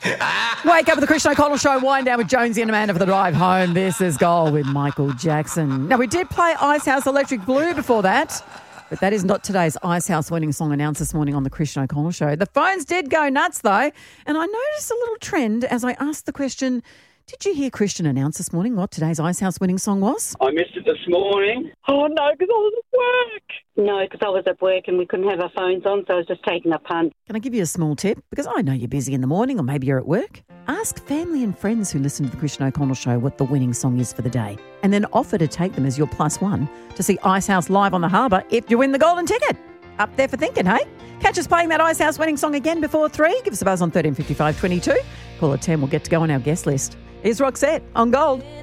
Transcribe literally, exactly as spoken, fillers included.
Wake up with the Christian O'Connell Show, wind down with Jonesy and Amanda for the drive home. This is Goal with Michael Jackson. Now, we did play Icehouse Electric Blue before that, but that is not today's Icehouse winning song announced this morning on the Christian O'Connell Show. The phones did go nuts, though, and I noticed a little trend as I asked the question, did you hear Christian announce this morning what today's Icehouse winning song was? I missed it this morning. Oh, no, because I was at work. No, because I was at work and we couldn't have our phones on, so I was just taking a punt. Can I give you a small tip? Because I know you're busy in the morning or maybe you're at work. Ask family and friends who listen to the Christian O'Connell Show what the winning song is for the day, and then offer to take them as your plus one to see Icehouse live on the harbour if you win the golden ticket. Up there for thinking, hey? Catch us playing that Icehouse winning song again before three. Give us a buzz on thirteen fifty-five twenty-two. Call at ten, we'll get to go on our guest list. Here's Roxette on Gold.